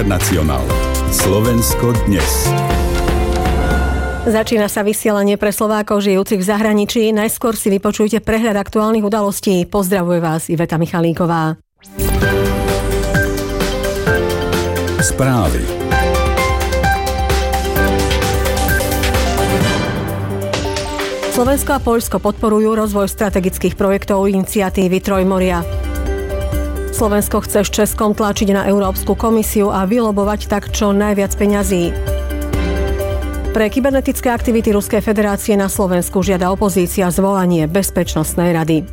Nacionál. Slovensko dnes. Začína sa vysielanie pre Slovákov žijúcich v zahraničí. Najskôr si vypočujte prehľad aktuálnych udalostí. Pozdravuje vás Iveta Michalíková. Správy. Slovensko a Poľsko podporujú rozvoj strategických projektov iniciatívy Trojmoria. Slovensko chce s Českom tlačiť na Európsku komisiu a vylobovať tak čo najviac peňazí. Pre kybernetické aktivity Ruskej federácie na Slovensku žiada opozícia zvolanie Bezpečnostnej rady.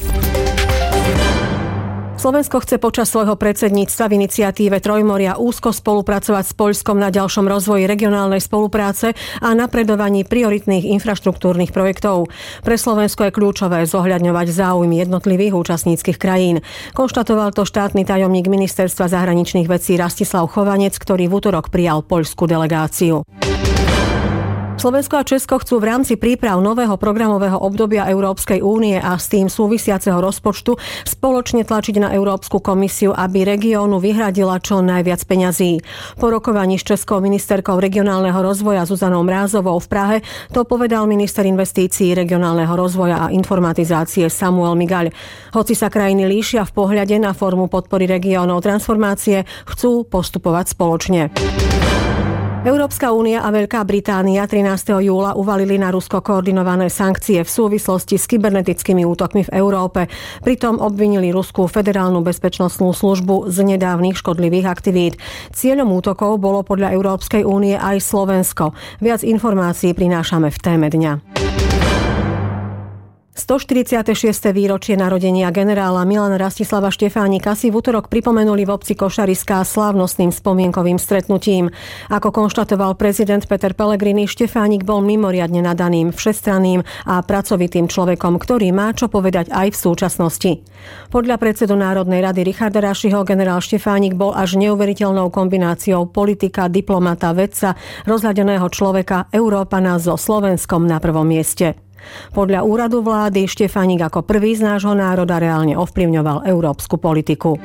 Slovensko chce počas svojho predsedníctva v iniciatíve Trojmoria úzko spolupracovať s Poľskom na ďalšom rozvoji regionálnej spolupráce a napredovaní prioritných infraštruktúrnych projektov. Pre Slovensko je kľúčové zohľadňovať záujmy jednotlivých účastníckych krajín. Konštatoval to štátny tajomník Ministerstva zahraničných vecí Rastislav Chovanec, ktorý v utorok prijal poľskú delegáciu. Slovensko a Česko chcú v rámci príprav nového programového obdobia Európskej únie a s tým súvisiaceho rozpočtu spoločne tlačiť na Európsku komisiu, aby regiónu vyhradila čo najviac peňazí. Po rokovaní s českou ministerkou regionálneho rozvoja Zuzanou Mrázovou v Prahe to povedal minister investícií, regionálneho rozvoja a informatizácie Samuel Migaľ. Hoci sa krajiny líšia v pohľade na formu podpory regiónov transformácie, chcú postupovať spoločne. Európska únia a Veľká Británia 13. júla uvalili na Rusko koordinované sankcie v súvislosti s kybernetickými útokmi v Európe. Pritom obvinili Ruskú federálnu bezpečnostnú službu z nedávnych škodlivých aktivít. Cieľom útokov bolo podľa Európskej únie aj Slovensko. Viac informácií prinášame v téme dňa. 146. výročie narodenia generála Milana Rastislava Štefánika si v utorok pripomenuli v obci Košariská slávnostným spomienkovým stretnutím. Ako konštatoval prezident Peter Pellegrini, Štefánik bol mimoriadne nadaným, všestranným a pracovitým človekom, ktorý má čo povedať aj v súčasnosti. Podľa predsedu Národnej rady Richarda Rašiho generál Štefánik bol až neuveriteľnou kombináciou politika, diplomata, vedca, rozhľadeného človeka, Európana so Slovenskom na prvom mieste. Podľa úradu vlády Štefánik ako prvý z nášho národa reálne ovplyvňoval európsku politiku.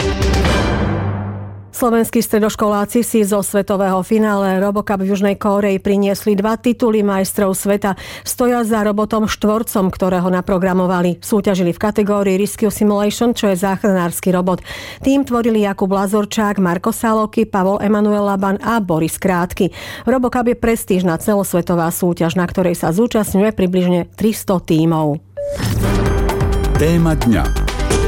Slovenskí stredoškoláci si zo svetového finále RoboCup v Južnej Kórei priniesli 2 tituly majstrov sveta. Stoja za robotom štvorcom, ktorého naprogramovali. Súťažili v kategórii Rescue Simulation, čo je záchranársky robot. Tým tvorili Jakub Lazorčák, Marko Saloky, Pavol Emanuel Laban a Boris Krátky. RoboCup je prestížna celosvetová súťaž, na ktorej sa zúčastňuje približne 300 tímov. Téma dňa.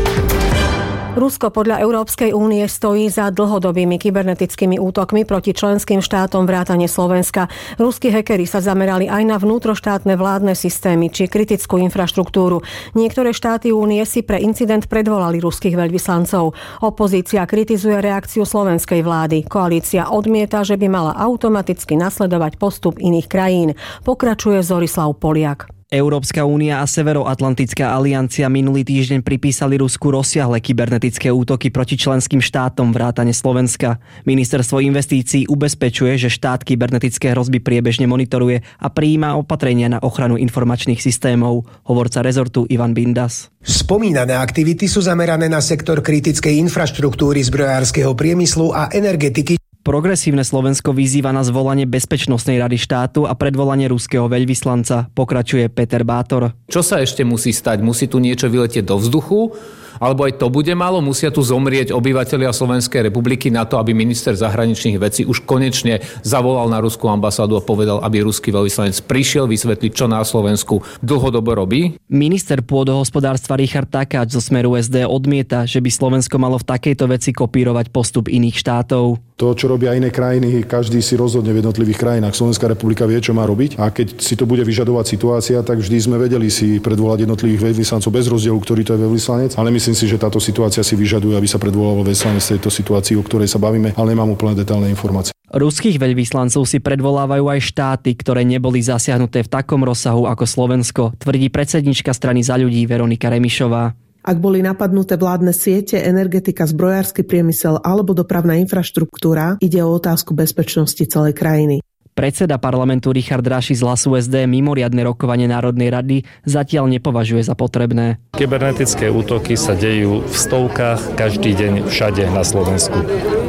Rusko podľa Európskej únie stojí za dlhodobými kybernetickými útokmi proti členským štátom vrátane Slovenska. Ruskí hackeri sa zamerali aj na vnútroštátne vládne systémy či kritickú infraštruktúru. Niektoré štáty únie si pre incident predvolali ruských veľvyslancov. Opozícia kritizuje reakciu slovenskej vlády. Koalícia odmieta, že by mala automaticky nasledovať postup iných krajín. Pokračuje Zorislav Poliak. Európska únia a Severoatlantická aliancia minulý týždeň pripísali Rusku rozsiahle kybernetické útoky proti členským štátom vrátane Slovenska. Ministerstvo investícií ubezpečuje, že štát kybernetické hrozby priebežne monitoruje a prijíma opatrenia na ochranu informačných systémov. Hovorca rezortu Ivan Bindas. Spomínané aktivity sú zamerané na sektor kritickej infraštruktúry, zbrojárskeho priemyslu a energetiky. Progresívne Slovensko vyzýva na zvolanie Bezpečnostnej rady štátu a predvolanie ruského veľvyslanca, pokračuje Peter Bátor. Čo sa ešte musí stať? Musí tu niečo vyletieť do vzduchu? Alebo aj to bude málo? Musia tu zomrieť obyvatelia Slovenskej republiky na to, aby minister zahraničných vecí už konečne zavolal na ruskú ambasádu a povedal, aby ruský veľvyslanec prišiel vysvetliť, čo na Slovensku dlhodobo robí? Minister pôdohospodárstva Richard Takáč zo Smeru SD odmieta, že by Slovensko malo v takejto veci kopírovať postup iných štátov. To, čo robia iné krajiny, každý si rozhodne v jednotlivých krajinách. Slovenská republika vie, čo má robiť. A keď si to bude vyžadovať situácia, tak vždy sme vedeli si predvolať jednotlivých veľvyslancov bez rozdielu, ktorý to je veľvyslanec. Ale myslím si, že táto situácia si vyžaduje, aby sa predvolal veľvyslanec v tejto situácii, o ktorej sa bavíme, ale nemám úplne detailné informácie. Ruských veľvyslancov si predvolávajú aj štáty, ktoré neboli zasiahnuté v takom rozsahu ako Slovensko, tvrdí predsednička strany Za ľudí Veronika Remišová. Ak boli napadnuté vládne siete, energetika, zbrojársky priemysel alebo dopravná infraštruktúra, ide o otázku bezpečnosti celej krajiny. Predseda parlamentu Richard Raši z Hlasu SD mimoriadne rokovanie Národnej rady zatiaľ nepovažuje za potrebné. Kybernetické útoky sa dejú v stovkách každý deň všade na Slovensku.